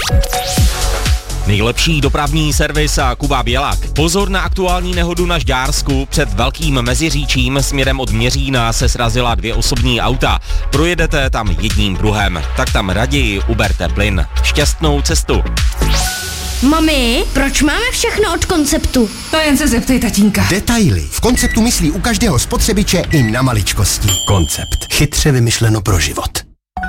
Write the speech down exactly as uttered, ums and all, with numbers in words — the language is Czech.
Nejlepší dopravní servis a Kuba Bělak. Pozor na aktuální nehodu na Žďársku. Před Velkým Meziříčím směrem od Měřína se srazila dvě osobní auta. Projedete tam jedním pruhem, tak tam raději uberte plyn. Šťastnou cestu. Mami, proč máme všechno od Konceptu? To jen se zeptej tatínka. Detaily. V Konceptu myslí u každého spotřebiče i na maličkosti. Koncept. Chytře vymyšleno pro život.